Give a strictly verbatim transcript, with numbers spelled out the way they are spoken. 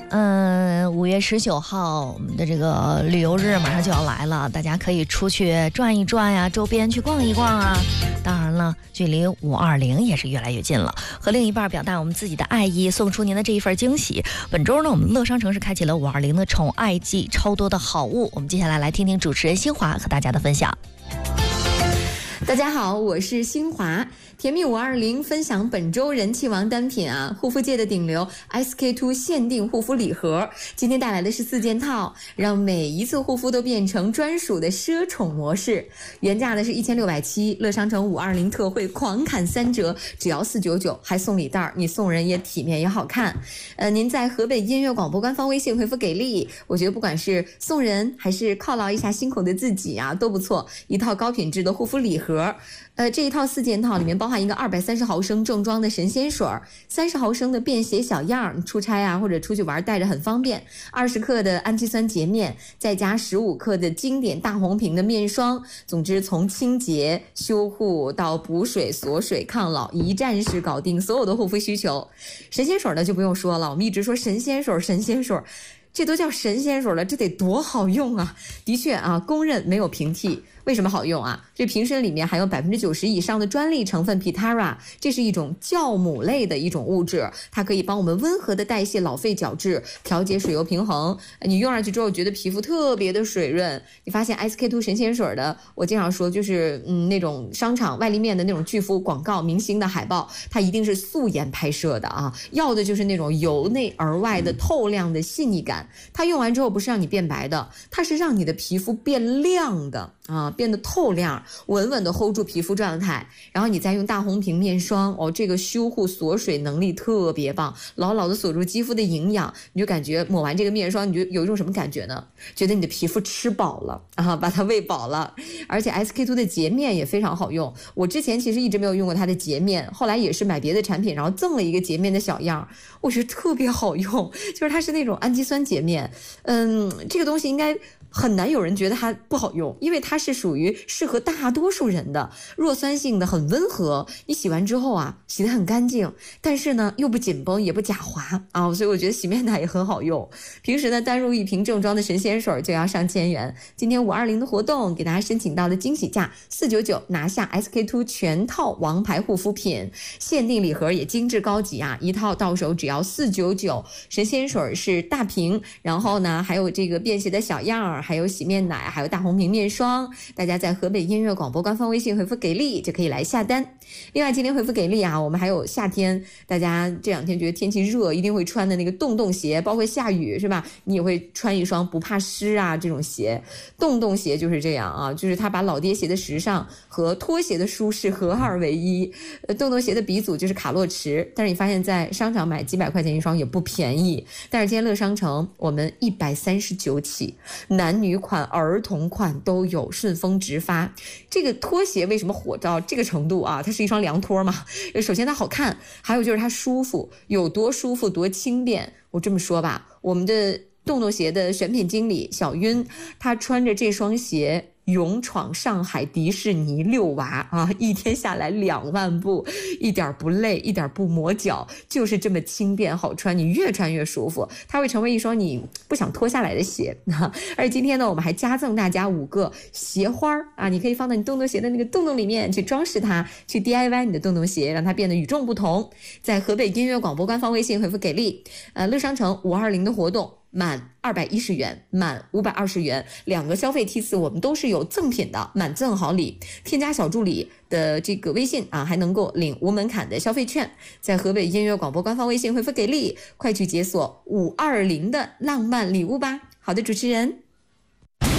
嗯，五月十九号，我们的这个旅游日马上就要来了，大家可以出去转一转呀，周边去逛一逛啊。当然了，距离五二零也是越来越近了，和另一半表达我们自己的爱意，送出您的这一份惊喜。本周呢，我们乐商城是开启了五二零的宠爱季，超多的好物。我们接下来来听听主持人新华和大家的分享。 大家好，我是新华。甜蜜五二零分享本周人气王单品啊，护肤界的顶流 S K two 限定护肤礼盒，今天带来的是四件套，让每一次护肤都变成专属的奢宠模式。原价呢是一千六百七十，乐商城五二零特惠狂砍三折，只要四九九，还送礼袋，你送人也体面也好看。呃，您在河北音乐广播官方微信回复给力，我觉得不管是送人还是犒劳一下辛苦的自己啊，都不错。一套高品质的护肤礼盒。呃，这一套四件套里面包含一个二百三十毫升正装的神仙水，三十毫升的便携小样，出差啊或者出去玩带着很方便。二十克的氨基酸洁面，再加十五克的经典大红瓶的面霜。总之，从清洁、修护到补水、锁水、抗老，一站式搞定所有的护肤需求。神仙水呢就不用说了，我们一直说神仙水，神仙水。这都叫神仙水了，这得多好用啊！的确啊，公认没有平替。为什么好用啊？这瓶身里面含有百分之九十以上的专利成分 Pitara， 这是一种酵母类的一种物质，它可以帮我们温和的代谢老废角质，调节水油平衡。你用上去之后，觉得皮肤特别的水润。你发现 S K two 神仙水的，我经常说就是嗯那种商场外立面的那种巨幅广告、明星的海报，它一定是素颜拍摄的啊，要的就是那种由内而外的透亮的细腻感。它用完之后不是让你变白的，它是让你的皮肤变亮的啊，变得透亮，稳稳的 hold 住皮肤状态。然后你再用大红瓶面霜，哦，这个修护锁水能力特别棒，牢牢的锁住肌肤的营养。你就感觉抹完这个面霜，你就有一种什么感觉呢？觉得你的皮肤吃饱了啊，把它喂饱了。而且 S K two 的洁面也非常好用，我之前其实一直没有用过它的洁面，后来也是买别的产品，然后赠了一个洁面的小样，我觉得特别好用，就是它是那种氨基酸洁面。嗯，这个东西应该很难有人觉得它不好用，因为它是属于适合大多数人的，弱酸性的，很温和。你洗完之后啊，洗得很干净，但是呢又不紧绷也不假滑啊，所以我觉得洗面奶也很好用。平时呢单入一瓶正装的神仙水就要上千元，今天五二零的活动给大家申请到的惊喜价四九九，拿下 S K two 全套王牌护肤品，限定礼盒也精致高级啊，一套到手只要四九九。神仙水是大瓶，然后呢还有这个便携的小样，还有洗面奶，还有大红瓶面霜。大家在河北音乐广播官方微信回复给力就可以来下单。另外今天回复给力啊，我们还有夏天大家这两天觉得天气热一定会穿的那个洞洞鞋，包括下雨是吧，你也会穿一双不怕湿啊这种鞋。洞洞鞋就是这样啊，就是它把老爹鞋的时尚和拖鞋的舒适合二为一。呃，洞洞鞋的鼻祖就是卡洛驰，但是你发现在商场买几百块钱一双也不便宜。但是今天乐商城我们一百三十九起，男女款儿童款都有，顺丰直发。这个拖鞋为什么火到这个程度啊？它是一双凉拖嘛，首先它好看，还有就是它舒服，有多舒服多轻便。我这么说吧，我们的洞洞鞋的选品经理小晕，他穿着这双鞋勇闯上海迪士尼遛娃啊，一天下来两万步，一点不累，一点不磨脚，就是这么轻便好穿，你越穿越舒服，它会成为一双你不想脱下来的鞋。而且今天呢，我们还加赠大家五个鞋花啊，你可以放到你洞洞鞋的那个洞洞里面去装饰它，去 D I Y 你的洞洞鞋，让它变得与众不同。在河北音乐广播官方微信回复给力，呃，乐商城五二零的活动。满二百一十元，满五百二十元，两个消费梯次我们都是有赠品的，满赠好礼。添加小助理的这个微信啊，还能够领无门槛的消费券。在河北音乐广播官方微信回复给力，快去解锁五二零的浪漫礼物吧。好的，主持人。